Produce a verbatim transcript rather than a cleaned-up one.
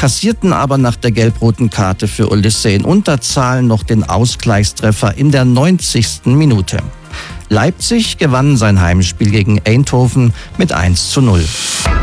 kassierten aber nach der gelb-roten Karte für Ulisse in Unterzahl noch den Ausgleichstreffer in der neunzigsten Minute. Leipzig gewann sein Heimspiel gegen Eindhoven mit eins zu null.